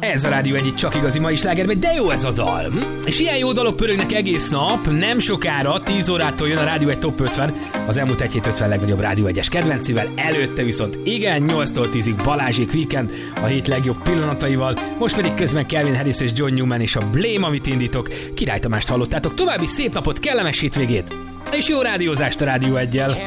Ez a Rádió egyik csak igazi mai slágerben, de jó ez a dal. És ilyen jó dalok pörögnek egész nap, nem sokára, 10 órától jön a Rádió egy Top 50, az elmúlt egy hét 50 legnagyobb Rádió 1-es kedvencével, előtte viszont igen, 8-tól 10-ig Balázsék Weekend a hét legjobb pillanataival, most pedig közben Calvin Harris és John Newman és a Blame, amit indítok. Király Tamást hallottátok, további szép napot, kellemes hétvégét, és jó rádiózást a Rádió 1-jel.